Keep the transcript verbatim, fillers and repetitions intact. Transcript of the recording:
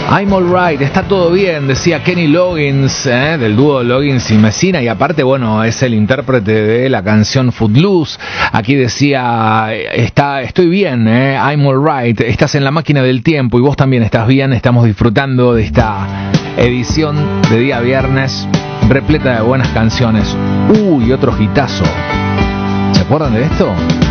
I'm alright, está todo bien, decía Kenny Loggins, ¿eh? Del dúo Loggins y Messina, y aparte, bueno, es el intérprete de la canción Footloose. Aquí decía, está, estoy bien, ¿eh? I'm alright, estás en la máquina del tiempo y vos también estás bien. Estamos disfrutando de esta edición de día viernes repleta de buenas canciones. Uy, otro hitazo. ¿Se acuerdan de esto?